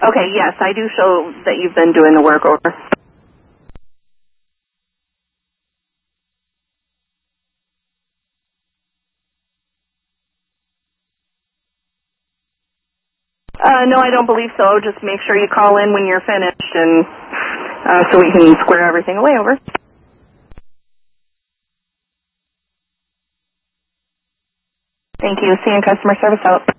Okay, yes, I do show that you've been doing the work over. No, I don't believe so. Just make sure you call in when you're finished, and so we can square everything away over. Thank you. See you in customer service out.